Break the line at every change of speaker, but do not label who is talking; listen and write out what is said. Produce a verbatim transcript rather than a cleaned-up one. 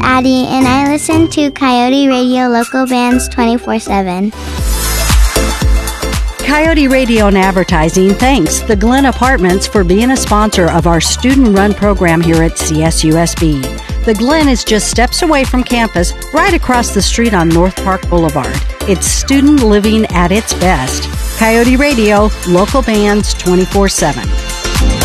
Addie, and I listen to Coyote Radio local bands twenty-four seven.
Coyote Radio and Advertising thanks the Glen Apartments for being a sponsor of our student-run program here at C S U S B. The Glen is just steps away from campus, right across the street on North Park Boulevard. It's student living at its best. Coyote Radio, local bands twenty-four seven.